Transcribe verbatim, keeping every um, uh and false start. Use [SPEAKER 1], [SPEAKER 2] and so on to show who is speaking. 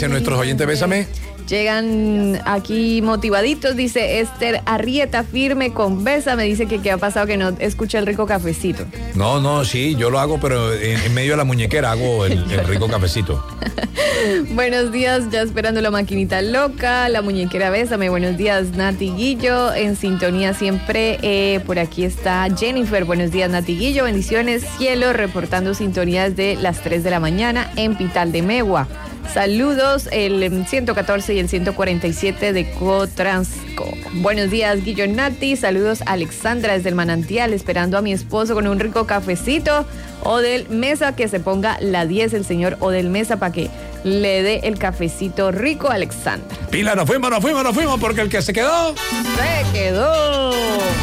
[SPEAKER 1] dicen nuestros oyentes? Bésame.
[SPEAKER 2] Llegan aquí motivaditos, dice Esther Arrieta, firme con Bésame. Dice que qué ha pasado que no escucha el rico cafecito.
[SPEAKER 1] No, no, sí, yo lo hago, pero en, en medio de la muñequera hago el, el rico cafecito.
[SPEAKER 2] Buenos días, ya esperando la maquinita loca, la muñequera Bésame. Buenos días, Nati Guillo, en sintonía siempre. Eh, por aquí está Jennifer. Buenos días, Nati Guillo. Bendiciones, cielo, reportando sintonías de las tres de la mañana en Pital de Megua. Saludos, el ciento catorce y el ciento cuarenta y siete de Cotransco. Buenos días, Guillo Nati. Saludos, Alexandra desde el Manantial, esperando a mi esposo con un rico cafecito. Odel Mesa, que se ponga la diez, el señor Odel Mesa, para que le dé el cafecito rico a Alexandra.
[SPEAKER 1] Pila, nos fuimos, nos fuimos, nos fuimos, porque el que se quedó...
[SPEAKER 2] Se quedó.